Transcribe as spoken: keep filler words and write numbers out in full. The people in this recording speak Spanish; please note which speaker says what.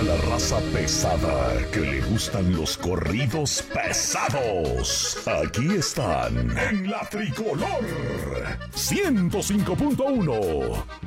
Speaker 1: la raza pesada que le gustan los corridos pesados. Aquí están en la Tricolor ciento cinco punto uno.